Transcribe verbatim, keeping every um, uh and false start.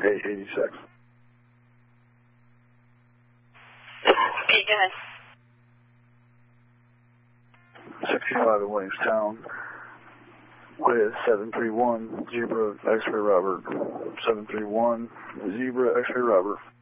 eight eighty-six. Okay, go ahead. sixty-five in Williamstown with seven three one Zebra X-Ray Robert. seven three one Zebra X-Ray Robert.